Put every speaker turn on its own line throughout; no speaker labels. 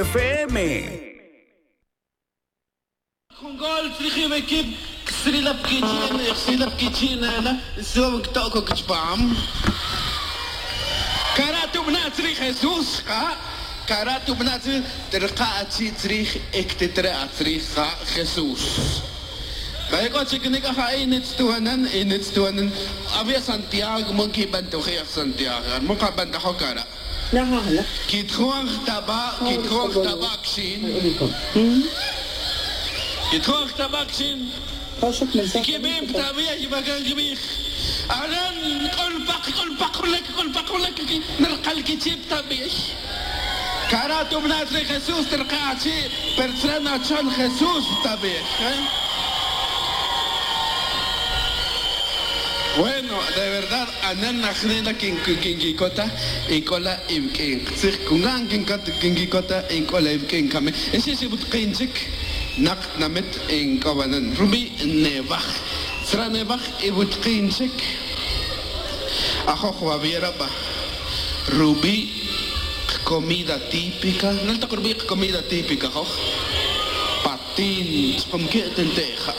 FM.
Gol terug we kip strilap kitchen ana so tok ook spam. Karatu bnatri Jesus ka karatu bnatri terqaati terug ek tetratri Jesus. Kaya ko chikinika ha inits tuhanan avia Santiago monkey banto kaya Santiago mo ka banda ko kara.
Nahala.
Kitkhong tabak shin. يتخوخ تباكشين كيبيم تابية يبقى جميخ أغن كل بق لك نلقى الكتاب تابية كاراتو بناتري خسوس تلقى عشي برسرنا تشان خسوس تابية Bueno, de verdad, anana khnena kingikota ikola imking. Sich kungang kingikota ikola imking kame. Ese se but kinjik nak namet in kawanan. Ruby nevach. Sra nevach ibut kinjik. Ajo Javiera ba. Ruby comida típica. Nalta ruby comida típica, ho. Patin, spamket lenteja.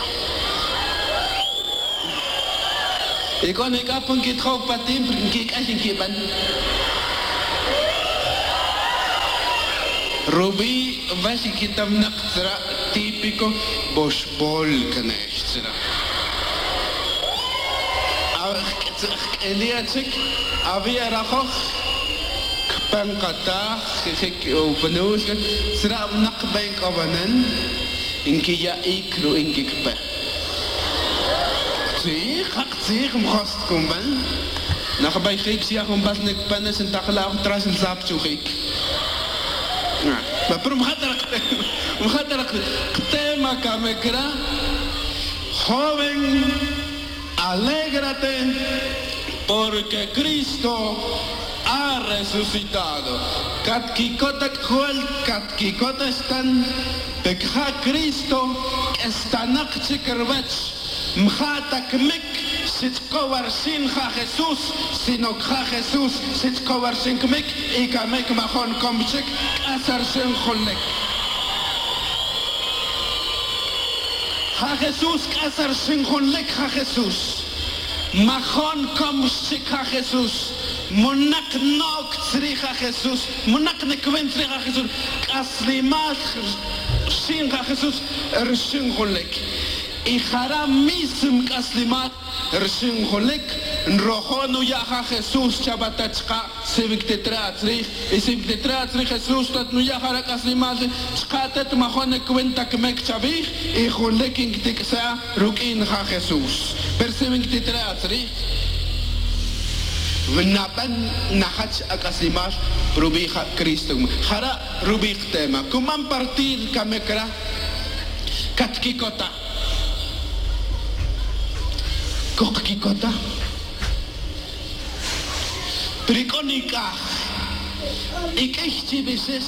Ik kon ik op een keer trouw patin, ik echt een keer ben. Ruby was ik het am naktra typico bosbol kanechtra. Eliatsik, avia rachoch, pankata, gek openoos, sra nakbank abanen, in kia ikro in kikpe. Zeg om gast komen. Nou bij Grieks ja gewoon pas nek penis en takla om tras en zap zo gek. Ja, maar prom gaat er tema kamekra. Joven, alégrate porque Cristo ha resucitado. Katkikota están pekha Cristo estanak chikerwech. Mchatak mek sitkovar sincha Jesus sinokha Jesus sitkovar sinkmek ikamek machon komchik asar sinkholek ha Jesus asar sinkholek ha Jesus machon komchik ha Jesus monak nok tsricha Jesus monak nekwen tsricha Jesus aslimat sincha Jesus sinkholek Ikhara mism kaslimat rshing holek nrohonu yaha Jesus chabatachka sevictetratsri Jesus tat nu yaha kaslimat chkatet mahone kwenta kmek chavich I holeking tiksa rukin ha Jesus persevictetratsri Vnaban nahach akaslimat rubiha Cristo khara rubik tema kuman partir kamekra katkikota Kokikota Prikonika Ik echt je beses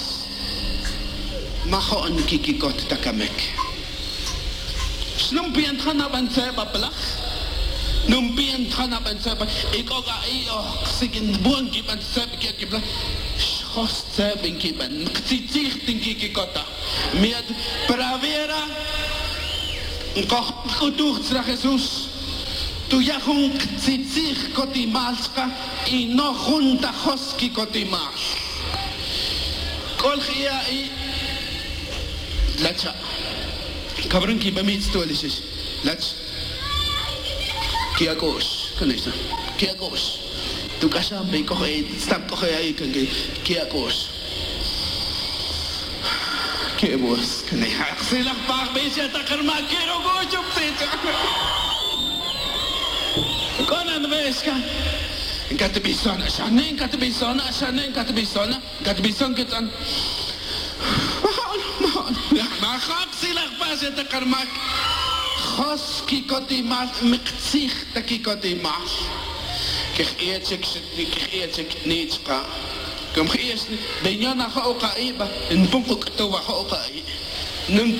Maho een kikikot takamek Snoempie en tchana ban seba plach Noempie en tchana ban seba Ik ook sigin buongi ban seba kikibla Schost seba in kiban Ktiticht in kikikota Miad pravera Koch kutucht zra Jesus Tu jachung tsitzich kotimalska I no junta hoski kotimash. Kol khia I lacha. Kabrun ki bamit stolishes. Lach. Kia gosh. Kanisa. Kia gosh. Tu kasam be ko stam ko ai kange. Kia gosh. Kia boss. Kanai haxilak par beja takarma kero gosh op zit. Konan weska. Katbisona, shanen katbisona, katbison ketan. Ma khapsilak pas et karmak. Khoski kotimas miqtsih takikotimas. Kich eetsik nitska. Kom gees benjana ga ook aiba. En punkok to wa ook ai.